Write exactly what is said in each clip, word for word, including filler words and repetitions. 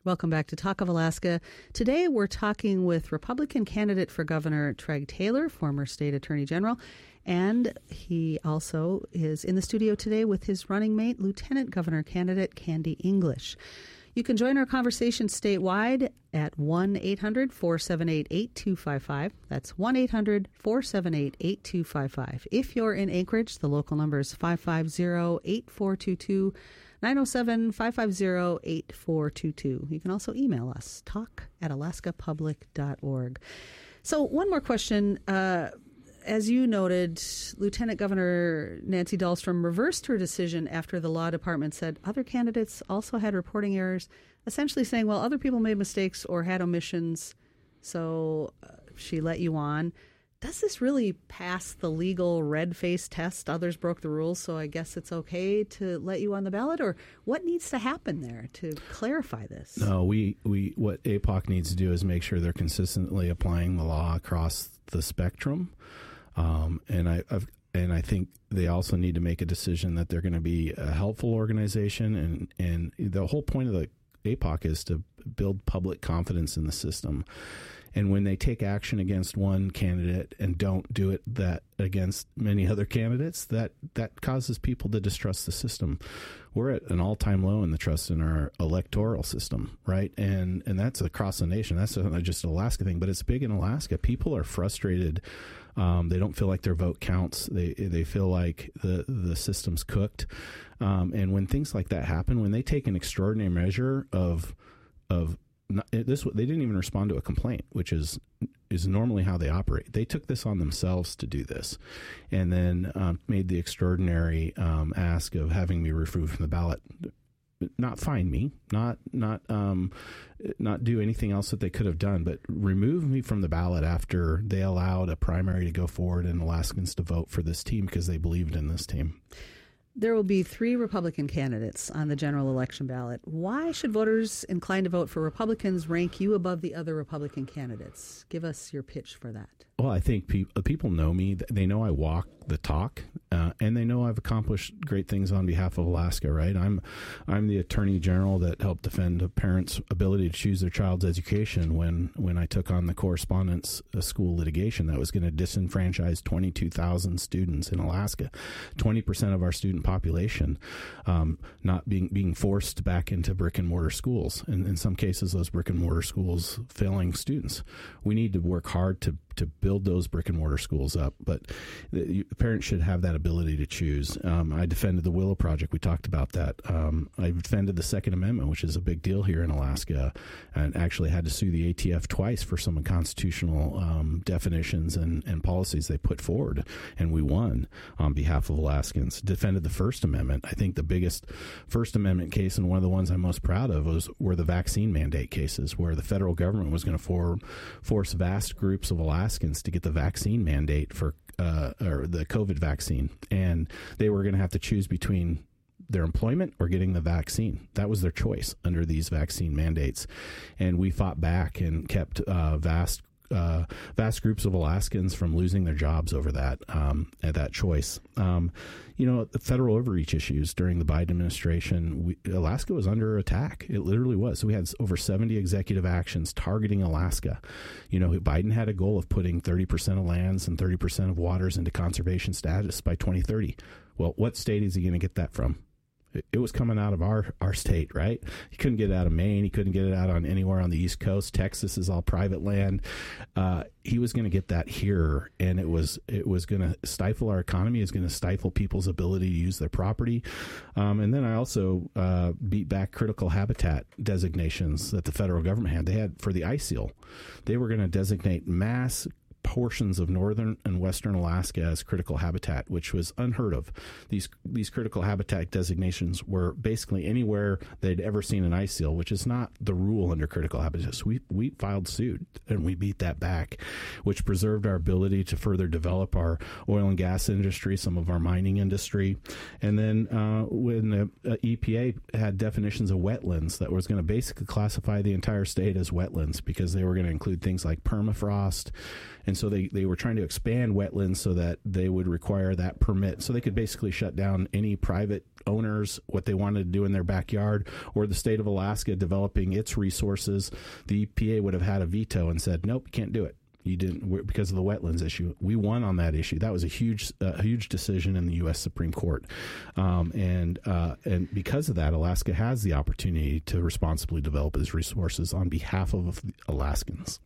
Welcome back to Talk of Alaska. Today we're talking with Republican candidate for governor Treg Taylor, former state attorney general, and he also is in the studio today with his running mate, Lieutenant Governor candidate Candy English. You can join our conversation statewide at one eight hundred four seven eight eight two five five. That's one eight hundred four seven eight eight two five five. If you're in Anchorage, the local number is five five zero eight four two two. nine oh seven, five five zero, eight four two two. You can also email us, talk at alaska public dot org. So one more question. Uh, as you noted, Lieutenant Governor Nancy Dahlstrom reversed her decision after the law department said other candidates also had reporting errors, essentially saying, well, other people made mistakes or had omissions, so uh, she let you on. Does this really pass the legal red face test? Others broke the rules, so I guess it's okay to let you on the ballot? Or what needs to happen there to clarify this? No, we, we what A P O C needs to do is make sure they're consistently applying the law across the spectrum. Um, and I I've, and I think they also need to make a decision that they're going to be a helpful organization. And, and the whole point of the A P O C is to build public confidence in the system. And when they take action against one candidate and don't do it that against many other candidates, that, that causes people to distrust the system. We're at an all-time low in the trust in our electoral system, right? And and that's across the nation. That's not just an Alaska thing, but it's big in Alaska. People are frustrated. Um, they don't feel like their vote counts. They they feel like the, the system's cooked. Um, and when things like that happen, when they take an extraordinary measure of of Not, this they didn't even respond to a complaint, which is is normally how they operate. They took this on themselves to do this, and then um, made the extraordinary um, ask of having me removed from the ballot. Not fine me, not not um, not do anything else that they could have done, but remove me from the ballot after they allowed a primary to go forward and Alaskans to vote for this team because they believed in this team. There will be three Republican candidates on the general election ballot. Why should voters inclined to vote for Republicans rank you above the other Republican candidates? Give us your pitch for that. Well, I think pe- people know me. They know I walk the talk, uh, and they know I've accomplished great things on behalf of Alaska, right? I'm I'm the attorney general that helped defend a parent's ability to choose their child's education when, when I took on the correspondence uh, school litigation that was going to disenfranchise twenty-two thousand students in Alaska, twenty percent of our student population um, not being being forced back into brick and mortar schools, and in some cases those brick and mortar schools failing students. We need to work hard to to build those brick and mortar schools up, but the, the parents should have that ability to choose. Um, I defended the Willow Project. We talked about that. Um, I defended the Second Amendment, which is a big deal here in Alaska, and actually had to sue the A T F twice for some unconstitutional um, definitions and, and policies they put forward, and we won on behalf of Alaskans. Defended the First Amendment. I think the biggest First Amendment case, and one of the ones I'm most proud of, was were the vaccine mandate cases, where the federal government was going to for, force vast groups of Alaskans to get the vaccine mandate for uh, or the COVID vaccine, and they were going to have to choose between their employment or getting the vaccine. That was their choice under these vaccine mandates, and we fought back and kept uh, vast uh, vast groups of Alaskans from losing their jobs over that um, at that choice. Um, you know, the federal overreach issues during the Biden administration, we, Alaska was under attack. It literally was. So we had over seventy executive actions targeting Alaska. You know, Biden had a goal of putting thirty percent of lands and thirty percent of waters into conservation status by twenty thirty. Well, what state is he going to get that from? It was coming out of our, our state, right? He couldn't get it out of Maine. He couldn't get it out on anywhere on the East Coast. Texas is all private land. Uh, he was going to get that here, and it was it was going to stifle our economy. It's going to stifle people's ability to use their property. Um, and then I also uh, beat back critical habitat designations that the federal government had. They had for the ice seal. They were going to designate mass portions of northern and western Alaska as critical habitat, which was unheard of. These these critical habitat designations were basically anywhere they'd ever seen an ice seal, which is not the rule under critical habitat. So we we filed suit and we beat that back, which preserved our ability to further develop our oil and gas industry, some of our mining industry. And then uh, when the uh, E P A had definitions of wetlands that was going to basically classify the entire state as wetlands because they were going to include things like permafrost and And so they, they were trying to expand wetlands so that they would require that permit. So they could basically shut down any private owners, what they wanted to do in their backyard, or the state of Alaska developing its resources. The E P A would have had a veto and said, nope, you can't do it. You didn't, because of the wetlands issue. We won on that issue. That was a huge, uh, huge decision in the U S Supreme Court, um, and uh, and because of that, Alaska has the opportunity to responsibly develop its resources on behalf of Alaskans.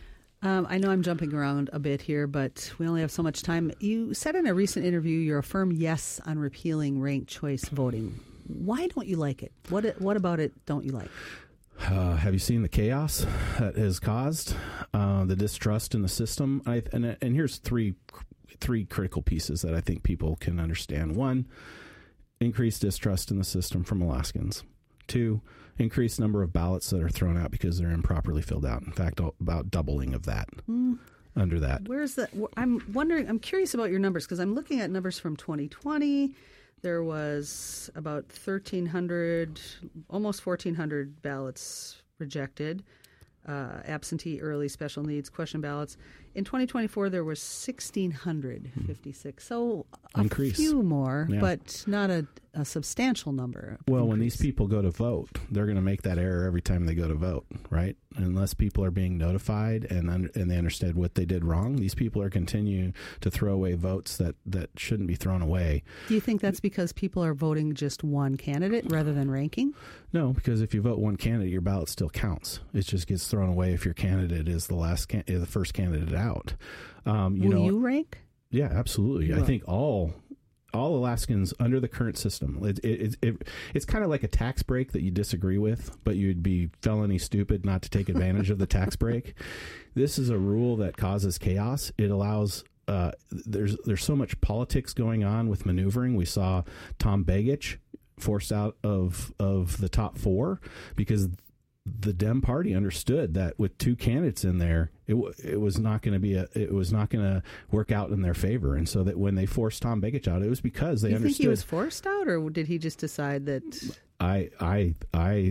Um, I know I'm jumping around a bit here, but we only have so much time. You said in a recent interview you're a firm yes on repealing ranked choice voting. Why don't you like it? What what about it don't you like? Uh, have you seen the chaos that has caused uh, the distrust in the system? I, and and here's three three critical pieces that I think people can understand. One, increased distrust in the system from Alaskans. Two, increased number of ballots that are thrown out because they're improperly filled out. In fact, about doubling of that mm. under that. Where's the? I'm wondering. I'm curious about your numbers because I'm looking at numbers from twenty twenty. There was about thirteen hundred, almost fourteen hundred ballots rejected, uh, absentee, early, special needs, question ballots. In twenty twenty-four, there was one thousand six hundred fifty-six. So a Increase. few more, yeah. but not a, a substantial number. Well, increase. When these people go to vote, they're going to make that error every time they go to vote, right? Unless people are being notified and un- and they understand what they did wrong, these people are continuing to throw away votes that, that shouldn't be thrown away. Do you think that's because people are voting just one candidate rather than ranking? No, because if you vote one candidate, your ballot still counts. It just gets thrown away if your candidate is the last, can- the first candidate out. Um, you Will know, you rank? Yeah, absolutely. I think all all Alaskans under the current system, it, it, it, it's kind of like a tax break that you disagree with, but you'd be felony stupid not to take advantage of the tax break. This is a rule that causes chaos. It allows uh, there's there's so much politics going on with maneuvering. We saw Tom Begich forced out of of the top four because the Dem Party understood that with two candidates in there, it w- it was not going to be a it was not going to work out in their favor, and so that when they forced Tom Begich out, it was because they you understood. You think he was forced out, or did he just decide that? I I I.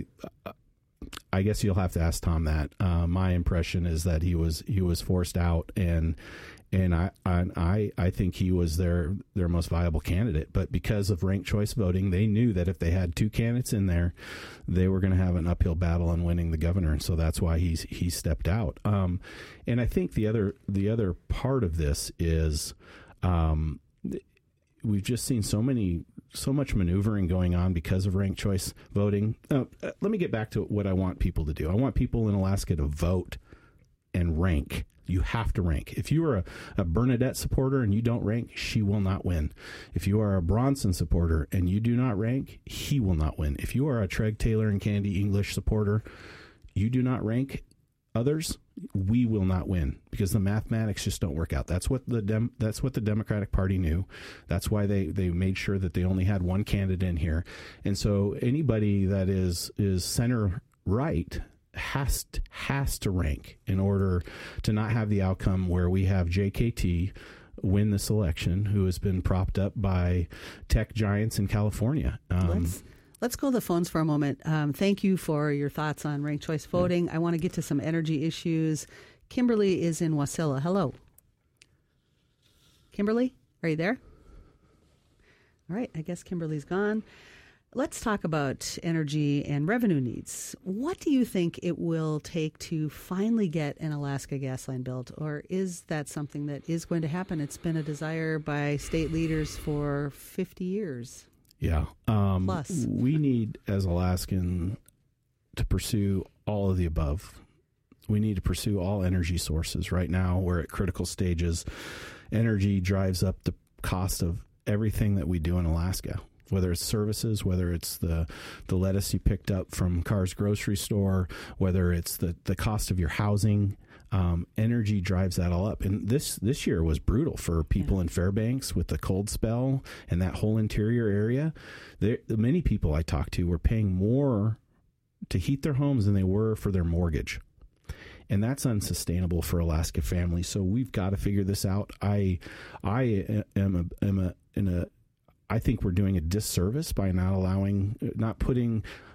I guess you'll have to ask Tom that. Uh, my impression is that he was he was forced out, and and I I I think he was their their most viable candidate. But because of ranked choice voting, they knew that if they had two candidates in there, they were going to have an uphill battle on winning the governor, and so that's why he's he stepped out. Um, and I think the other the other part of this is um, we've just seen so many. so much maneuvering going on because of ranked choice voting. Uh, let me get back to what I want people to do. I want people in Alaska to vote and rank. You have to rank. If you are a, a Bernadette supporter and you don't rank, she will not win. If you are a Bronson supporter and you do not rank, he will not win. If you are a Treg Taylor and Candy English supporter, you do not rank others, we will not win because the mathematics just don't work out. That's what the Dem- that's what the Democratic Party knew. That's why they, they made sure that they only had one candidate in here. And so anybody that is is center right has to, has to rank in order to not have the outcome where we have J K T win this election, who has been propped up by tech giants in California. Um, Let's Let's go to the phones for a moment. Um, thank you for your thoughts on ranked choice voting. I want to get to some energy issues. Kimberly is in Wasilla. Hello. Kimberly, are you there? All right, I guess Kimberly's gone. Let's talk about energy and revenue needs. What do you think it will take to finally get an Alaska gas line built, or is that something that is going to happen? It's been a desire by state leaders for fifty years. Yeah. Um, Plus. We need, as Alaskan, to pursue all of the above. We need to pursue all energy sources. Right now, we're at critical stages. Energy drives up the cost of everything that we do in Alaska, whether it's services, whether it's the, the lettuce you picked up from Carr's grocery store, whether it's the, the cost of your housing. Um, energy drives that all up. And this, this year was brutal for people yeah. in Fairbanks with the cold spell and that whole interior area. There, many people I talked to were paying more to heat their homes than they were for their mortgage. And that's unsustainable for Alaska families. So we've got to figure this out. I, I am a, am a, in a, I think we're doing a disservice by not allowing, not putting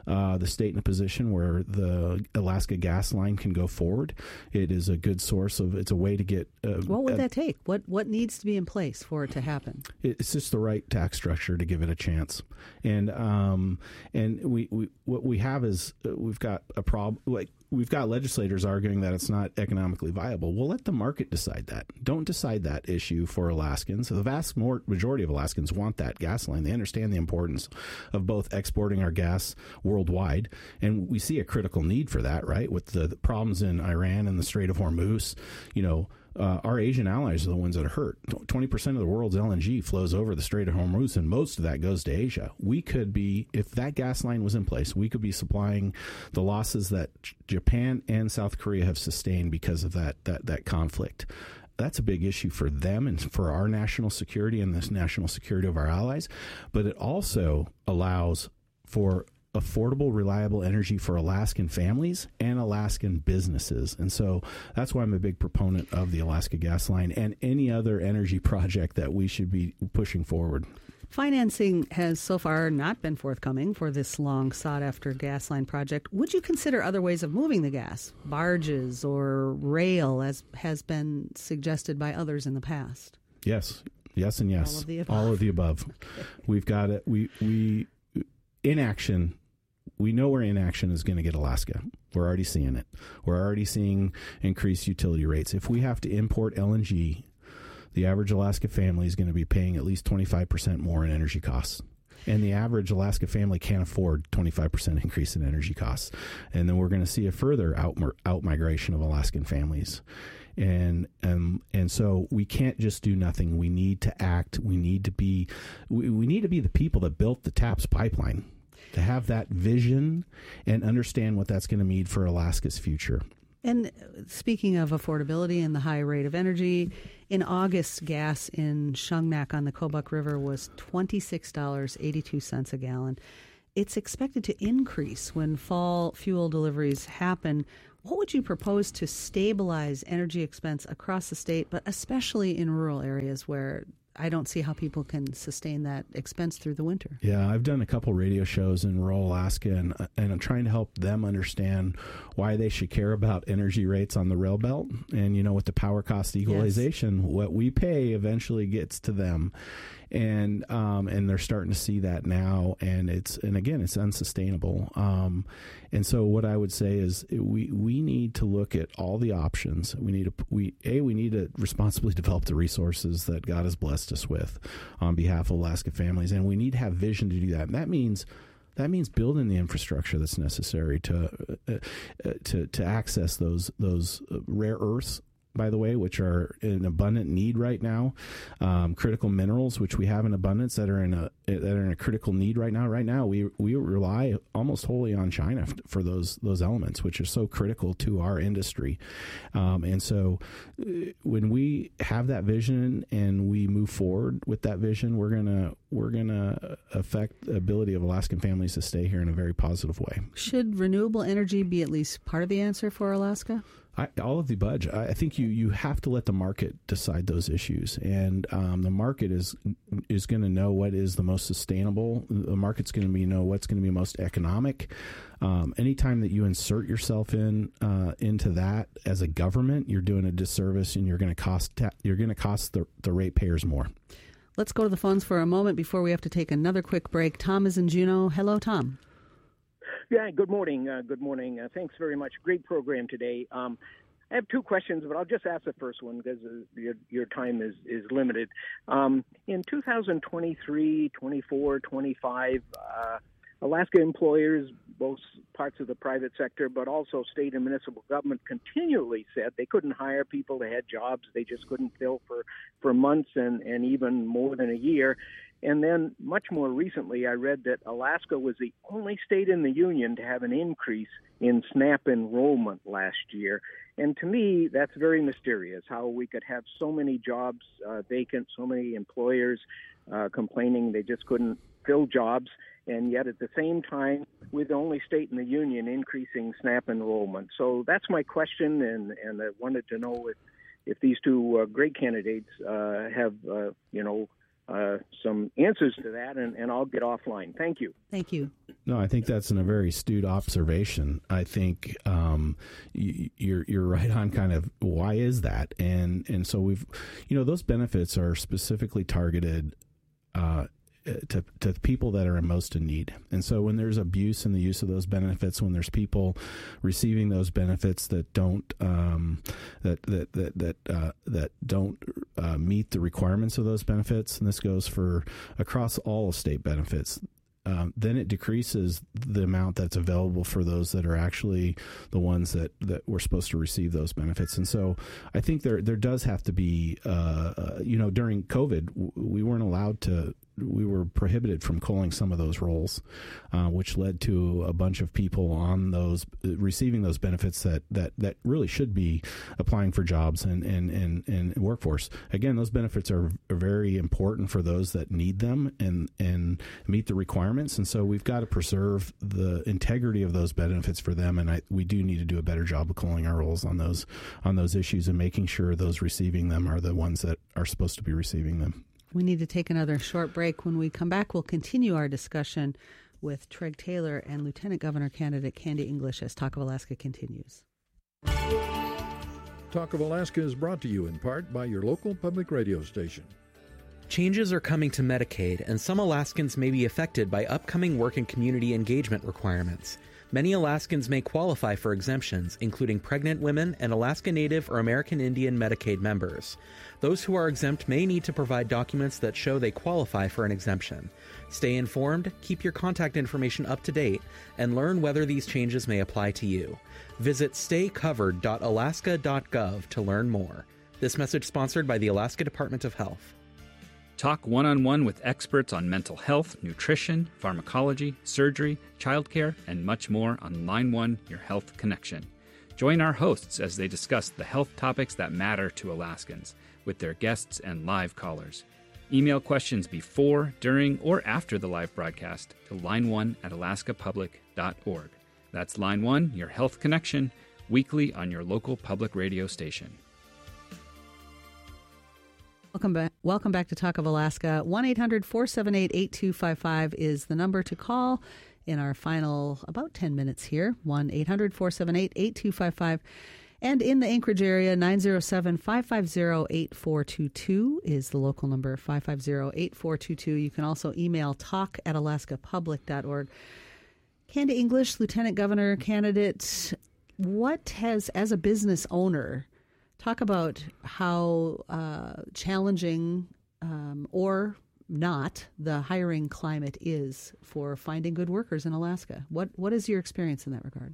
uh, the state in a position where the Alaska gas line can go forward. It is a good source of, it's a way to get... Uh, what would uh, that take? What what needs to be in place for it to happen? It's just the right tax structure to give it a chance. And um, and we, we what we have is uh, we've got a problem, like we've got legislators arguing that it's not economically viable. Well, let the market decide that. Don't decide that issue for Alaskans. The vast more, majority of Alaskans want that gas line. They understand the importance of both exporting our gas worldwide, and we see a critical need for that, right? With the, the problems in Iran and the Strait of Hormuz, you know, Uh, our Asian allies are the ones that are hurt. twenty percent of the world's L N G flows over the Strait of Hormuz, and most of that goes to Asia. We could be, if that gas line was in place, we could be supplying the losses that Japan and South Korea have sustained because of that that, that conflict. That's a big issue for them and for our national security and the national security of our allies. But it also allows for affordable, reliable energy for Alaskan families and Alaskan businesses. And so that's why I'm a big proponent of the Alaska Gas Line and any other energy project that we should be pushing forward. Financing has so far not been forthcoming for this long sought-after gas line project. Would you consider other ways of moving the gas, barges or rail, as has been suggested by others in the past? Yes. Yes and yes. All of the above. All of the above. Okay. We've got it. We, we, inaction. We know where inaction is going to get Alaska. We're already seeing it. We're already seeing increased utility rates. If we have to import L N G, the average Alaska family is going to be paying at least twenty-five percent more in energy costs. And the average Alaska family can't afford twenty-five percent increase in energy costs. And then we're going to see a further out, out migration of Alaskan families. And um, and so we can't just do nothing. We need to act. We need to be we, we need to be the people that built the TAPS pipeline, to have that vision and understand what that's going to mean for Alaska's future. And speaking of affordability and the high rate of energy, in August, gas in Shungnak on the Kobuk River was twenty-six dollars and eighty-two cents a gallon. It's expected to increase when fall fuel deliveries happen. What would you propose to stabilize energy expense across the state, but especially in rural areas where I don't see how people can sustain that expense through the winter? Yeah, I've done a couple radio shows in rural Alaska, and and I'm trying to help them understand why they should care about energy rates on the rail belt. And, you know, with the power cost equalization, yes, what we pay eventually gets to them. And um, and they're starting to see that now, and it's and again it's unsustainable. Um, and so what I would say is we we need to look at all the options. We need to we a we need to responsibly develop the resources that God has blessed us with on behalf of Alaska families, and we need to have vision to do that. And that means. That means building the infrastructure that's necessary to uh, uh, to to access those those rare earths, by the way, which are in abundant need right now, um, critical minerals, which we have in abundance that are in a that are in a critical need right now. Right now, we we rely almost wholly on China f- for those those elements, which are so critical to our industry. Um, and so, uh, when we have that vision and we move forward with that vision, we're gonna we're gonna affect the ability of Alaskan families to stay here in a very positive way. Should renewable energy be at least part of the answer for Alaska? I, all of the budget. I think you, you have to let the market decide those issues, and um, the market is is going to know what is the most sustainable. The market's going to be know what's going to be most economic. Um, anytime that you insert yourself in uh, into that as a government, you're doing a disservice, and you're going to cost ta- you're going to cost the the ratepayers more. Let's go to the phones for a moment before we have to take another quick break. Tom is in Juneau. Hello, Tom. Yeah, good morning. Uh, good morning. Uh, thanks very much. Great program today. Um, I have two questions, but I'll just ask the first one because uh, your, your time is, is limited. Um, in two thousand twenty-three, twenty-four, twenty-five, uh, Alaska employers, both parts of the private sector, but also state and municipal government, continually said they couldn't hire people. They had jobs they just couldn't fill for, for months and, and even more than a year. And then much more recently, I read that Alaska was the only state in the union to have an increase in SNAP enrollment last year. And to me, that's very mysterious, how we could have so many jobs uh, vacant, so many employers uh, complaining they just couldn't fill jobs, and yet at the same time, we're the only state in the union increasing SNAP enrollment. So that's my question, and, and I wanted to know if, if these two uh, great candidates uh, have, uh, you know, uh, some answers to that, and, and I'll get offline. Thank you. Thank you. No, I think that's a very astute observation. I think um, you, you're you're right on kind of why is that, and and so we've, you know, those benefits are specifically targeted Uh, to to people that are most in need. And so when there's abuse in the use of those benefits, when there's people receiving those benefits that don't um, that that that that uh, that don't uh, meet the requirements of those benefits, and this goes for across all state benefits, Um, then it decreases the amount that's available for those that are actually the ones that, that were supposed to receive those benefits. And so I think there there does have to be, uh, uh, you know, during COVID, w- we weren't allowed to, we were prohibited from calling some of those roles, uh, which led to a bunch of people on those, receiving those benefits that, that, that really should be applying for jobs and, and, and, and workforce. Again, those benefits are, are very important for those that need them and, and meet the requirements. And so we've got to preserve the integrity of those benefits for them. And I, we do need to do a better job of calling our roles on those, on those issues and making sure those receiving them are the ones that are supposed to be receiving them. We need to take another short break. When we come back, we'll continue our discussion with Treg Taylor and Lieutenant Governor candidate Candy English as Talk of Alaska continues. Talk of Alaska is brought to you in part by your local public radio station. Changes are coming to Medicaid, and some Alaskans may be affected by upcoming work and community engagement requirements. Many Alaskans may qualify for exemptions, including pregnant women and Alaska Native or American Indian Medicaid members. Those who are exempt may need to provide documents that show they qualify for an exemption. Stay informed, keep your contact information up to date, and learn whether these changes may apply to you. Visit stay covered dot alaska dot gov to learn more. This message sponsored by the Alaska Department of Health. Talk one-on-one with experts on mental health, nutrition, pharmacology, surgery, childcare, and much more on Line one, Your Health Connection. Join our hosts as they discuss the health topics that matter to Alaskans with their guests and live callers. Email questions before, during, or after the live broadcast to line one at alaska public dot org. That's Line one, Your Health Connection, weekly on your local public radio station. Welcome back. Welcome back to Talk of Alaska. one eight hundred four seven eight eight two five five is the number to call in our final about ten minutes here. one eight hundred four seven eight eight two five five. And in the Anchorage area, nine oh seven, five five zero, eight four two two is the local number, five five zero, eight four two two. You can also email talk at alaska public dot org. Candy English, Lieutenant Governor candidate, what has, as a business owner, talk about how uh, challenging um, or not the hiring climate is for finding good workers in Alaska. What What is your experience in that regard?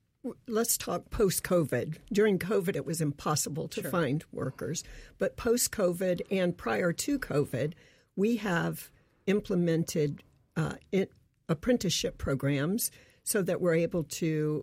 Let's talk post-COVID. During COVID, it was impossible to Sure. find workers. But post-COVID and prior to COVID, we have implemented uh, it, apprenticeship programs so that we're able to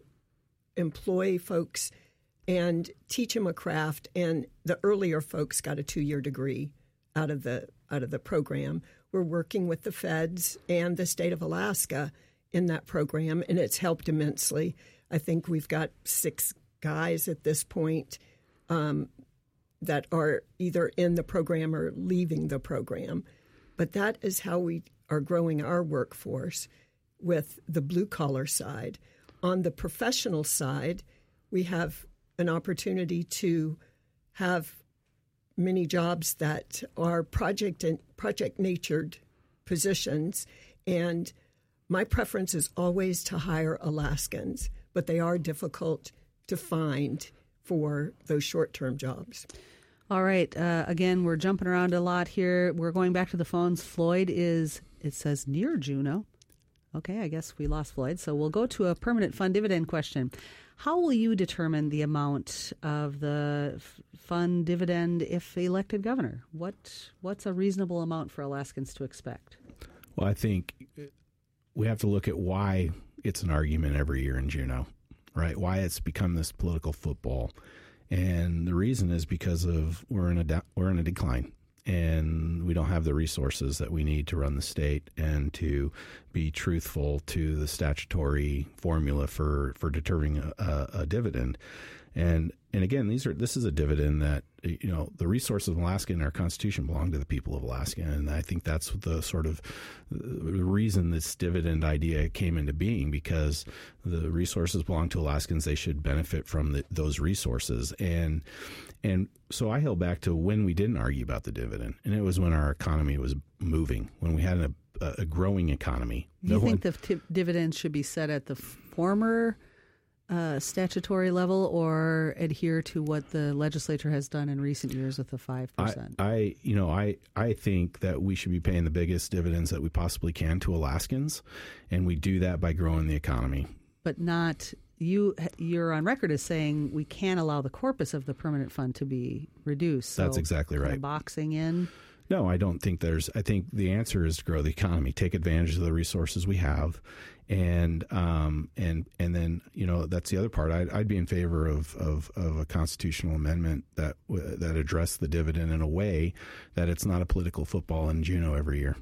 employ folks and teach them a craft. And the earlier folks got a two-year degree out of the out of the program. We're working with the feds and the state of Alaska in that program, and it's helped immensely. I think we've got six guys at this point um, that are either in the program or leaving the program. But that is how we are growing our workforce with the blue-collar side. On the professional side, we have an opportunity to have many jobs that are project and project-natured positions. And my preference is always to hire Alaskans, but they are difficult to find for those short-term jobs. All right. Uh, again, we're jumping around a lot here. We're going back to the phones. Floyd is, it says, near Juneau. Okay, I guess we lost Floyd. So we'll go to a permanent fund dividend question. How will you determine the amount of the f- fund dividend if elected governor? What What's a reasonable amount for Alaskans to expect? Well, I think we have to look at why it's an argument every year in Juneau, right? Why it's become this political football. And the reason is because of we're in a de- we're in a decline, and we don't have the resources that we need to run the state and to be truthful to the statutory formula for, for determining a, a, a dividend. And and again, these are this is a dividend that, you know, the resources of Alaska and our Constitution belong to the people of Alaska, and I think that's the sort of the reason this dividend idea came into being, because the resources belong to Alaskans. They should benefit from the, those resources, and and so I held back to when we didn't argue about the dividend, and it was when our economy was moving, when we had a, a growing economy. Do you no think one, the t- dividend should be set at the former Uh, statutory level, or adhere to what the legislature has done in recent years with the five percent? I, I, you know, I, I think that we should be paying the biggest dividends that we possibly can to Alaskans, and we do that by growing the economy. But not you. You're on record as saying we can't allow the corpus of the permanent fund to be reduced. So That's exactly right. kind of boxing in. No, I don't think there's. I think the answer is to grow the economy, take advantage of the resources we have, and um, and and then, you know, that's the other part. I'd, I'd be in favor of, of, of a constitutional amendment that that addressed the dividend in a way that it's not a political football in Juneau every year.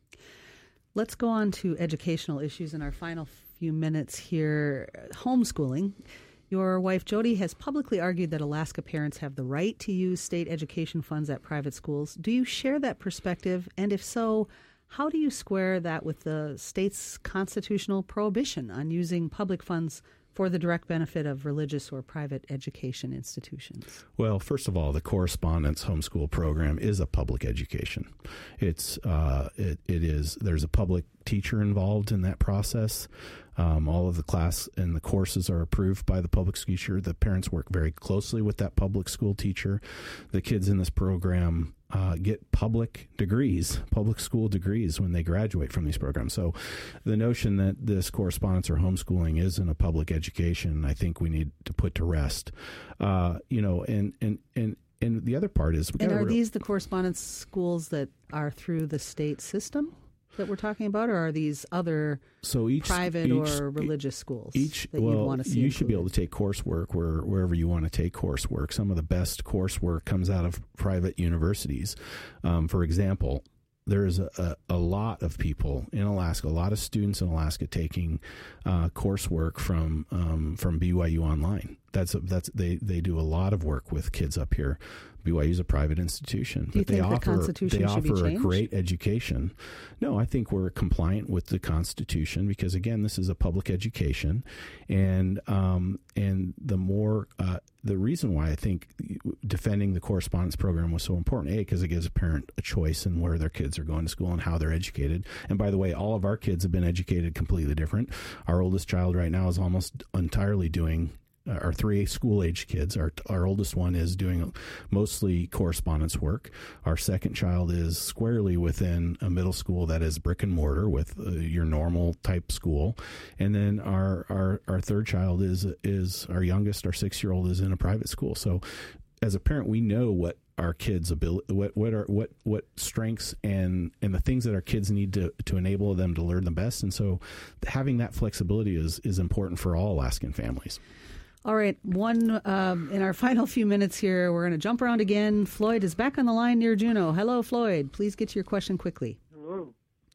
Let's go on to educational issues in our final few minutes here. Homeschooling. Your wife, Jody, has publicly argued that Alaska parents have the right to use state education funds at private schools. Do you share that perspective? And if so, how do you square that with the state's constitutional prohibition on using public funds for the direct benefit of religious or private education institutions? Well, first of all, the correspondence homeschool program is a public education. It's uh, it, it is. There's a public teacher involved in that process. Um, all of the class and the courses are approved by the public school teacher. The parents work very closely with that public school teacher. The kids in this program uh, get public degrees, public school degrees when they graduate from these programs. So the notion that this correspondence or homeschooling isn't a public education, I think we need to put to rest. Uh, you know, and, and, and, and the other part is... And are re- these the correspondence schools that are through the state system that we're talking about, or are these other so each, private each, or religious schools each, that well, you want to see you included? Should be able to take coursework where, wherever you want to take coursework. Some of the best coursework comes out of private universities. Um, for example, there's a, a, a lot of people in Alaska, a lot of students in Alaska taking uh, coursework from um, from B Y U Online. That's a, that's they, they do a lot of work with kids up here. B Y U is a private institution, do you but they think the offer Constitution they should offer be a changed? great education. No, I think we're compliant with the Constitution because, again, this is a public education, and um, and the more uh, the reason why I think defending the correspondence program was so important, A, because it gives a parent a choice in where their kids are going to school and how they're educated. And by the way, all of our kids have been educated completely different. Our oldest child right now is almost entirely doing. Our three school-age kids, our our oldest one is doing mostly correspondence work. Our second child is squarely within a middle school that is brick and mortar with uh, your normal type school. And then our, our, our third child is, is our youngest, our six-year-old, is in a private school. So as a parent, we know what our kids' ability, what what are what what strengths and and the things that our kids need to to enable them to learn the best. And so having that flexibility is is important for all Alaskan families. All right, one um, in our final few minutes here, we're going to jump around again. Floyd is back on the line near Juneau. Hello, Floyd. Please get to your question quickly. Hello.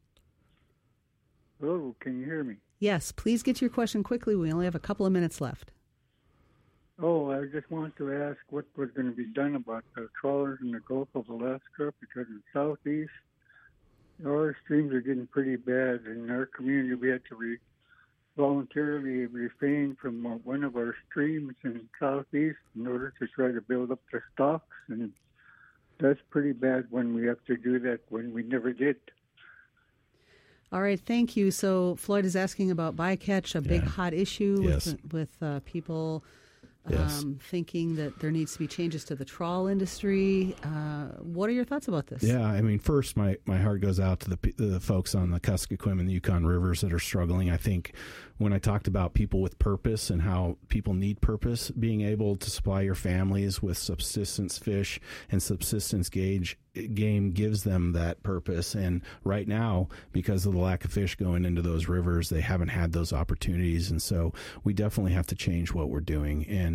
Hello, can you hear me? Yes, please get to your question quickly. We only have a couple of minutes left. Oh, I just wanted to ask what was going to be done about the trawlers in the Gulf of Alaska, because in the southeast, our streams are getting pretty bad. In our community, we had to re- voluntarily refrain from uh, one of our streams in the southeast in order to try to build up the stocks, and that's pretty bad when we have to do that when we never did. All right, thank you. So Floyd is asking about bycatch, a big Yeah. hot issue Yes. with, with uh, people Yes. um, thinking that there needs to be changes to the trawl industry. Uh, what are your thoughts about this? Yeah, I mean, first, my, my heart goes out to the the folks on the Kuskokwim and the Yukon rivers that are struggling. I think when I talked about people with purpose and how people need purpose, being able to supply your families with subsistence fish and subsistence gauge game gives them that purpose. And right now, because of the lack of fish going into those rivers, they haven't had those opportunities. And so we definitely have to change what we're doing. And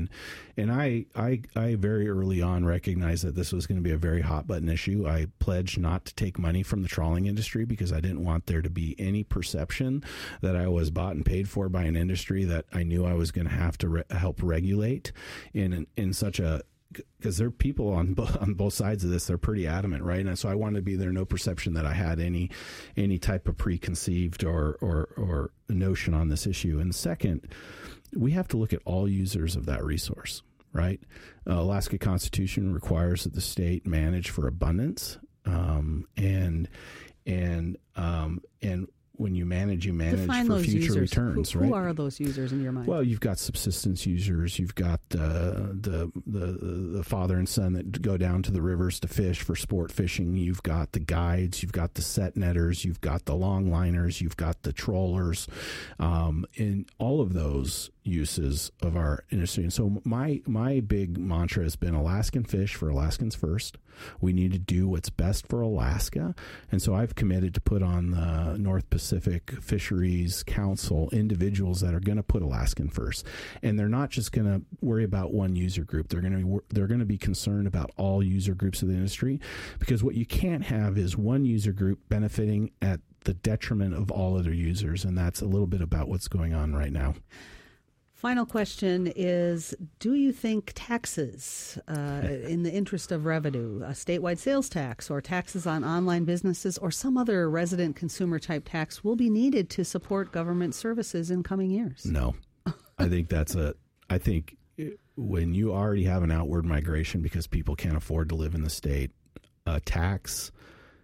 and and I I I very early on recognized that this was going to be a very hot button issue. I pledged not to take money from the trawling industry because I didn't want there to be any perception that I was bought and paid for by an industry that I knew I was going to have to re- help regulate in in such a because there are people on bo- on both sides of this. They're pretty adamant, right? And so I wanted to be there, no perception that I had any any type of preconceived or or or notion on this issue. And second, we have to look at all users of that resource, right? Uh, Alaska Constitution requires that the state manage for abundance, um, and and um, and. When you manage, you manage Define for those future users. returns, who, right? Who are those users in your mind? Well, you've got subsistence users. You've got uh, the, the the father and son that go down to the rivers to fish for sport fishing. You've got the guides. You've got the set netters. You've got the longliners. You've got the trollers. Um, and all of those uses of our industry. And so my my big mantra has been Alaskan fish for Alaskans first. We need to do what's best for Alaska. And so I've committed to put on the North Pacific Fisheries Council individuals that are going to put Alaskan first. And they're not just going to worry about one user group. They're going to be, they're going to be concerned about all user groups of the industry, because what you can't have is one user group benefiting at the detriment of all other users. And that's a little bit about what's going on right now. Final question is, do you think taxes, uh, in the interest of revenue, a statewide sales tax or taxes on online businesses or some other resident consumer type tax will be needed to support government services in coming years? No. I think that's a, I think when you already have an outward migration because people can't afford to live in the state, a tax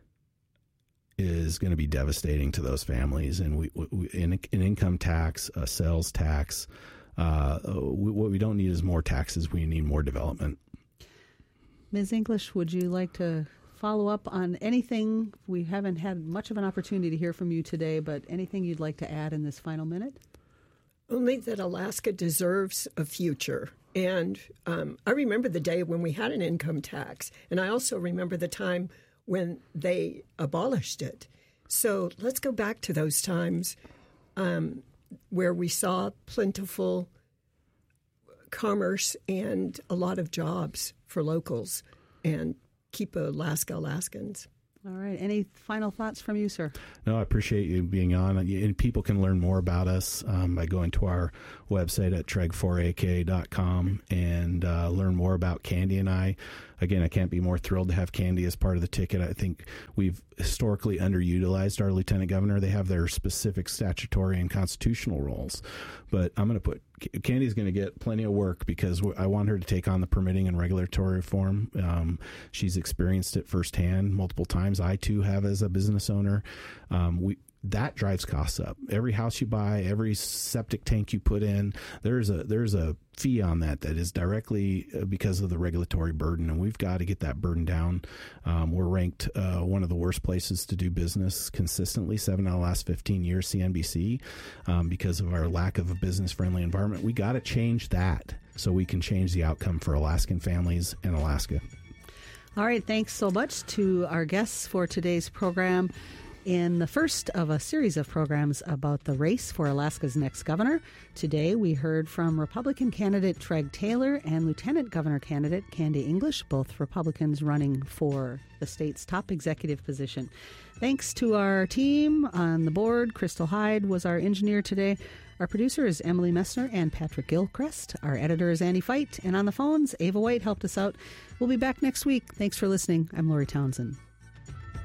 is going to be devastating to those families. And we, we an, an income tax, a sales tax, Uh, we, what we don't need is more taxes. We need more development. Miz English, would you like to follow up on anything? We haven't had much of an opportunity to hear from you today, but anything you'd like to add in this final minute? Only that Alaska deserves a future. And um, I remember the day when we had an income tax, and I also remember the time when they abolished it. So let's go back to those times um, where we saw plentiful commerce and a lot of jobs for locals, and keep Alaska Alaskans. All right. Any final thoughts from you, sir? No, I appreciate you being on. And people can learn more about us um, by going to our website at treg four a k dot com and uh, learn more about Candy and I. Again, I can't be more thrilled to have Candy as part of the ticket. I think we've historically underutilized our lieutenant governor. They have their specific statutory and constitutional roles. But I'm going to put Candy's going to get plenty of work because I want her to take on the permitting and regulatory reform. Um, she's experienced it firsthand multiple times. I, too, have as a business owner. Um, we That drives costs up. Every house you buy, every septic tank you put in, there's a there's a fee on that that is directly because of the regulatory burden, and we've got to get that burden down. Um, we're ranked uh, one of the worst places to do business consistently, seven out of the last fifteen years, C N B C, um, because of our lack of a business-friendly environment. We got to change that so we can change the outcome for Alaskan families and Alaska. All right. Thanks so much to our guests for today's program. In the first of a series of programs about the race for Alaska's next governor, today we heard from Republican candidate Treg Taylor and Lieutenant Governor candidate Candy English, both Republicans running for the state's top executive position. Thanks to our team on the board. Crystal Hyde was our engineer today. Our producer is Emily Messner and Patrick Gilchrist. Our editor is Annie Feit. And on the phones, Ava White helped us out. We'll be back next week. Thanks for listening. I'm Lori Townsend.